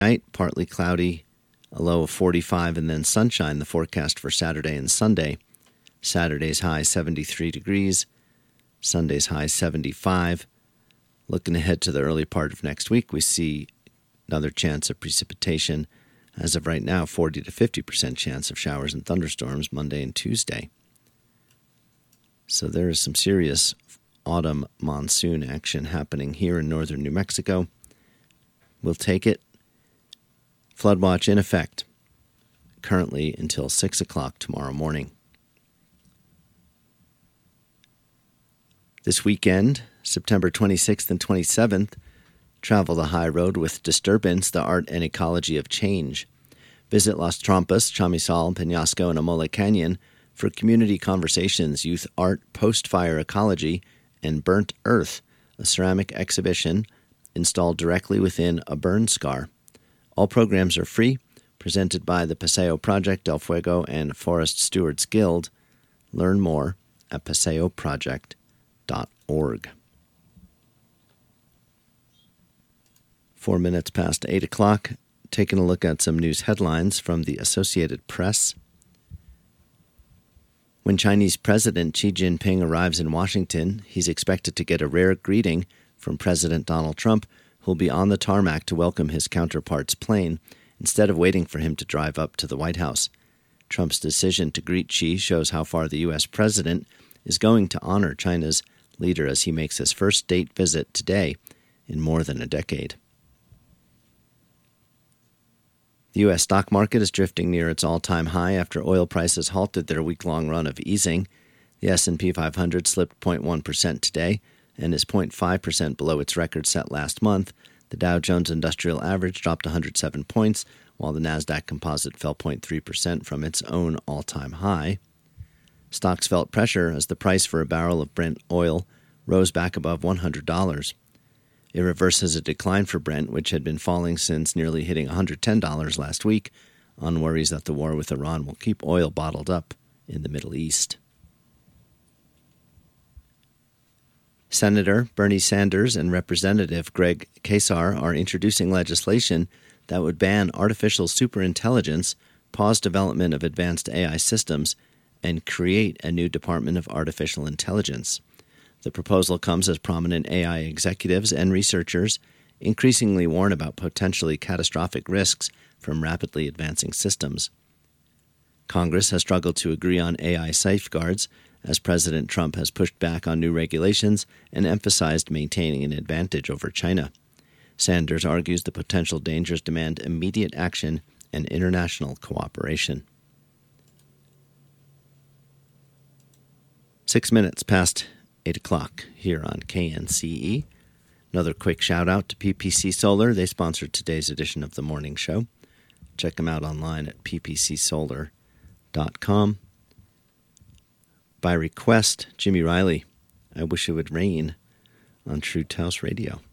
Night, partly cloudy, a low of 45, and then sunshine, the forecast for Saturday and Sunday. Saturday's high 73 degrees, Sunday's high 75. Looking ahead to the early part of next week, we see another chance of precipitation. As of right now, 40 to 50% chance of showers and thunderstorms Monday and Tuesday. So there is some serious autumn monsoon action happening here in northern New Mexico. We'll take it. Flood watch in effect currently until 6 o'clock tomorrow morning. This weekend, September 26th and 27th, travel the high road with Disturbance, the Art and Ecology of Change. Visit Las Trampas, Chamizal, Peñasco, and Amole Canyon for community conversations, youth art, post-fire ecology, and Burnt Earth, a ceramic exhibition installed directly within a burn scar. All programs are free, presented by the Paseo Project, Del Fuego, and Forest Stewards Guild. Learn more at paseoproject.org. 4 minutes past 8 o'clock, taking a look at some news headlines from the Associated Press. When Chinese President Xi Jinping arrives in Washington, he's expected to get a rare greeting from President Donald Trump, who'll be on the tarmac to welcome his counterpart's plane, instead of waiting for him to drive up to the White House. Trump's decision to greet Xi shows how far the U.S. president is going to honor China's leader as he makes his first state visit today in more than a decade. The U.S. stock market is drifting near its all-time high after oil prices halted their week-long run of easing. The S&P 500 slipped 0.1% today and is 0.5% below its record set last month. The Dow Jones Industrial Average dropped 107 points, while the Nasdaq Composite fell 0.3% from its own all-time high. Stocks felt pressure as the price for a barrel of Brent oil rose back above $100. It reverses a decline for Brent, which had been falling since nearly hitting $110 last week, on worries that the war with Iran will keep oil bottled up in the Middle East. Senator Bernie Sanders and Representative Greg Casar are introducing legislation that would ban artificial superintelligence, pause development of advanced AI systems, and create a new Department of Artificial Intelligence. The proposal comes as prominent AI executives and researchers increasingly warn about potentially catastrophic risks from rapidly advancing systems. Congress has struggled to agree on AI safeguards, as President Trump has pushed back on new regulations and emphasized maintaining an advantage over China. Sanders argues the potential dangers demand immediate action and international cooperation. 6 minutes past 8 o'clock here on KNCE. Another quick shout-out to PPC Solar. They sponsored today's edition of the morning show. Check them out online at ppcsolar.com. By request, Jimmy Riley, I Wish It Would Rain on True House Radio.